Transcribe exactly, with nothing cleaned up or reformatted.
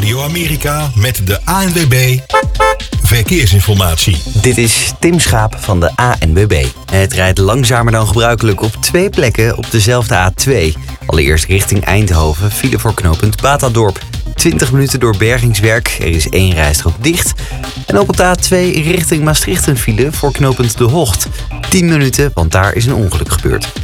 Radio Amerika met de A N W B Verkeersinformatie. Dit is Tim Schaap van de A N W B. Het rijdt langzamer dan gebruikelijk op twee plekken op dezelfde A twee. Allereerst richting Eindhoven, file voor knooppunt Batadorp. twintig minuten door bergingswerk, er is één rijstrook dicht. En ook op de A twee richting Maastricht een file voor knooppunt De Hocht. tien minuten, want daar is een ongeluk gebeurd.